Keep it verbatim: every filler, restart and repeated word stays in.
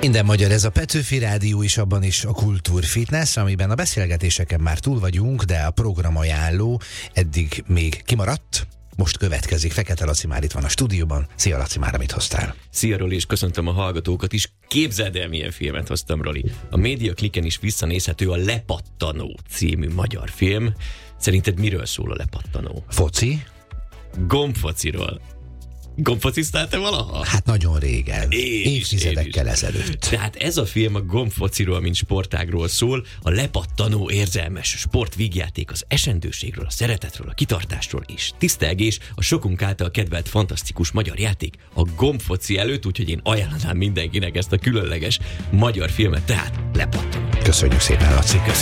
Minden magyar, ez a Petőfi Rádió is, abban is a Kultúr Fitness, amiben a beszélgetéseken már túl vagyunk, de a programajánló eddig még kimaradt. Most következik. Fekete Laci már itt van a stúdióban. Szia Laci, már mit hoztál? Szia Roli, és köszöntöm a hallgatókat is. Képzeld el, milyen filmet hoztam, Roli. A Média Kliken is visszanézhető a Lepattanó című magyar film. Szerinted miről szól a Lepattanó? Foci? Gombfociról. Gombfociztál te valaha? Hát nagyon régen. Én Évtizedekkel ezelőtt. Tehát ez a film a gombfociról, mint sportágról szól, a lepattanó érzelmes sportvígjáték az esendőségről, a szeretetről, a kitartásról és tisztelgés, a sokunk által kedvelt fantasztikus magyar játék a gombfoci előtt, úgyhogy én ajánlanám mindenkinek ezt a különleges magyar filmet, tehát Lepattanó. Köszönjük szépen, Laci. Köszönjük.